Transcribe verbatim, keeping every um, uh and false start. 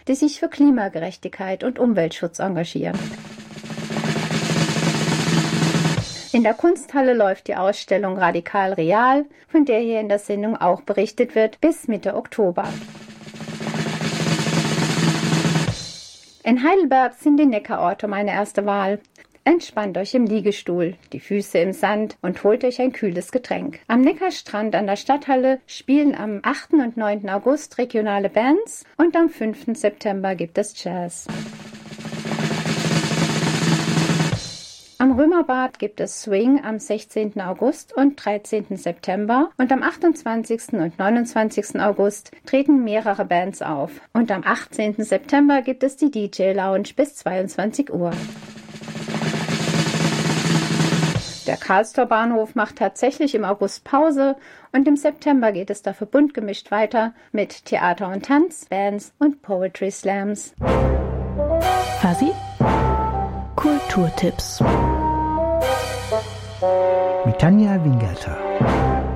die sich für Klimagerechtigkeit und Umweltschutz engagieren. In der Kunsthalle läuft die Ausstellung Radikal Real, von der hier in der Sendung auch berichtet wird, bis Mitte Oktober. In Heidelberg sind die Neckarorte meine erste Wahl. Entspannt euch im Liegestuhl, die Füße im Sand und holt euch ein kühles Getränk. Am Neckarstrand an der Stadthalle spielen am achten und neunten August regionale Bands und am fünften September gibt es Jazz. Am Römerbad gibt es Swing am sechzehnten August und dreizehnten September und am achtundzwanzigsten und neunundzwanzigsten August treten mehrere Bands auf. Und am achtzehnten September gibt es die D J Lounge bis zweiundzwanzig Uhr. Der Karlstor Bahnhof macht tatsächlich im August Pause und im September geht es dafür bunt gemischt weiter mit Theater und Tanz, Bands und Poetry Slams. Fasi? Kulturtipps mit Tanja Wingerter.